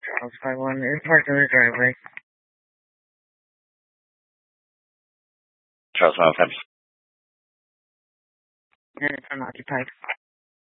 Charles 51 is parked in the driveway. Charles 105. And it's unoccupied.